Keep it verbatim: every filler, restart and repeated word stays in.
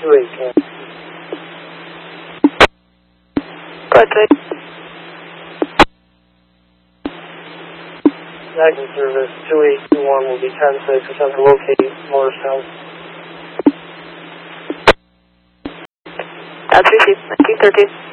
two eight can. Roger. Active service two eight two one will be ten six, attempt to locate Morristown. That's received, nineteen thirteen.